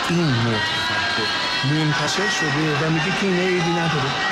این نوع تفکر منتشر شده و میگه که این عیبی نداره.